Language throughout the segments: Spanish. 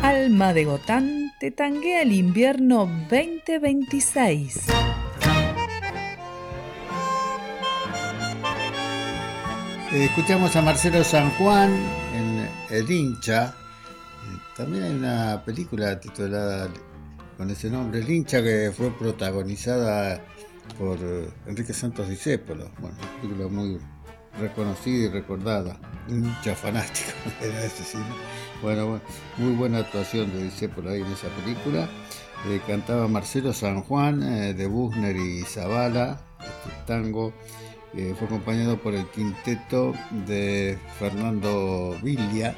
Alma de Gotán te tanguea el invierno 2026. Escuchamos a Marcelo San Juan en El Hincha. También hay una película titulada con ese nombre, El Hincha, que fue protagonizada por Enrique Santos Discépolo. Bueno, una película muy reconocida y recordada. Un hincha fanático era ese, ¿sí? Bueno, muy buena actuación de Discépolo ahí en esa película. Cantaba Marcelo San Juan, de Buchner y Zavala, este tango. Fue acompañado por el quinteto de Fernando Viglia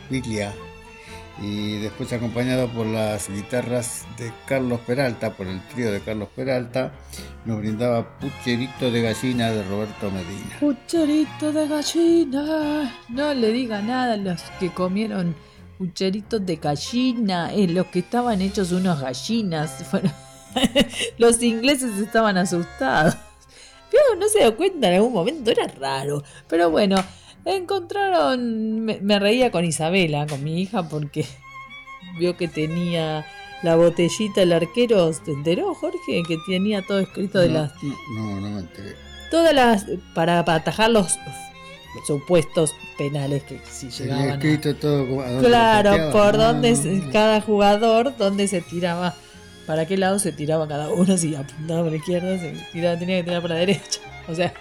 y después acompañado por las guitarras de Carlos Peralta, por el trío de Carlos Peralta. Nos brindaba Pucherito de Gallina de Roberto Medina. Pucherito de gallina, no le diga nada a los que comieron pucheritos de gallina, los que estaban hechos unos gallinas. Bueno, los ingleses estaban asustados. Pero no se dio cuenta en algún momento, era raro. Pero bueno, encontraron, me reía con Isabela, con mi hija, porque vio que tenía la botellita, el arquero, ¿te enteró, Jorge? Que tenía todo escrito de las... No me enteré. Todas las... para atajar los supuestos penales que si llegaban escrito a... todo Claro, por dónde cada jugador, dónde se tiraba, para qué lado se tiraba cada uno, si apuntaba por la izquierda, se tiraba, tenía que tirar por la derecha. O sea,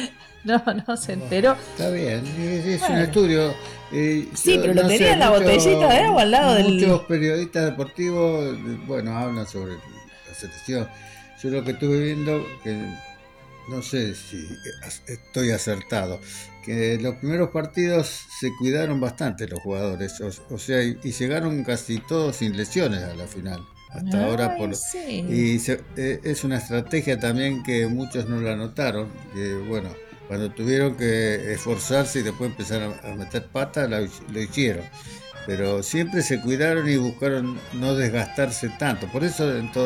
no se enteró. Está bien, es un estudio. Sí, pero lo tenía en la botellita de agua al lado del... Muchos periodistas deportivos, bueno, hablan sobre la selección. Yo lo que estuve viendo, que no sé si estoy acertado, que los primeros partidos se cuidaron bastante los jugadores, o sea, y llegaron casi todos sin lesiones a la final. Hasta ahora sí. Y es una estrategia también que muchos no la notaron, que bueno, cuando tuvieron que esforzarse y después empezar a meter pata, lo hicieron, pero siempre se cuidaron y buscaron no desgastarse tanto. Por eso en todo